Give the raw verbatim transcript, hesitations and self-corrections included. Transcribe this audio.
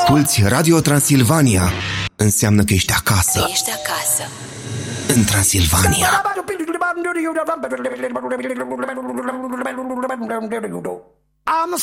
asculți Radio Transilvania, înseamnă că ești acasă. Ești acasă. În Transilvania. I'm